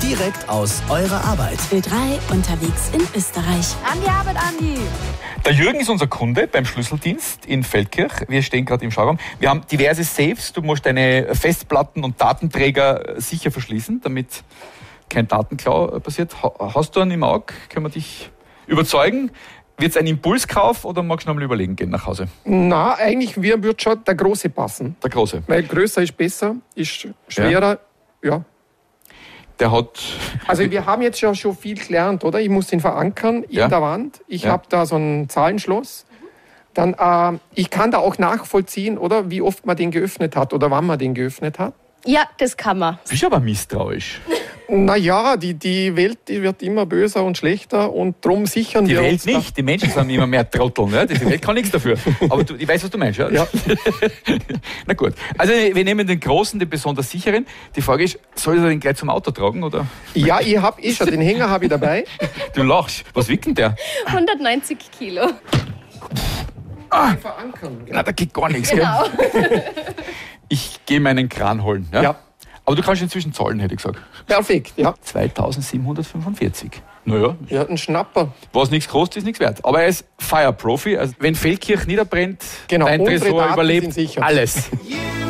direkt aus eurer Arbeit. Ö3 unterwegs in Österreich. An die Arbeit, Andi! Der Jürgen ist unser Kunde beim Schlüsseldienst in Feldkirch. Wir stehen gerade im Schauraum. Wir haben diverse Safes. Du musst deine Festplatten und Datenträger sicher verschließen, damit kein Datenklau passiert. Hast du einen im Auge? Können wir dich überzeugen? Wird es ein Impulskauf oder magst du noch mal überlegen gehen nach Hause? Na, eigentlich würde schon der Große passen. Der Große. Weil größer ist besser, ist schwerer, ja. Der hat... Also wir haben jetzt schon viel gelernt, oder? Ich muss ihn verankern in der Wand. Ich habe da so ein Zahlenschloss. Dann, ich kann da auch nachvollziehen, oder? Wie oft man den geöffnet hat oder wann man den geöffnet hat. Ja, das kann man. Bist aber misstrauisch. Naja, die Welt die wird immer böser und schlechter und darum sichern Die wir Welt uns. nicht, die Menschen sind immer mehr Trotteln. Ne? Die Welt kann nichts dafür. Aber ich weiß, was du meinst. Ja? Ja. Na gut. Also wir nehmen den Großen, den besonders sicheren. Die Frage ist, soll ich den gleich zum Auto tragen? Oder? Ja, ich habe schon, den Hänger habe ich dabei. Du lachst. Was wiegt denn der? 190 Kilo. Verankern. Na, da geht gar nichts. Genau. Gell? Ich gehe meinen Kran holen. Ja? Ja. Aber du kannst inzwischen zahlen, hätte ich gesagt. Perfekt, ja. 2745. Naja, Ja, ein Schnapper. was nichts kostet, ist nichts wert. Aber er ist Fire-Profi. Also wenn Feldkirch niederbrennt, Genau, dein unsere Tresor Daten überlebt sind sicher. alles.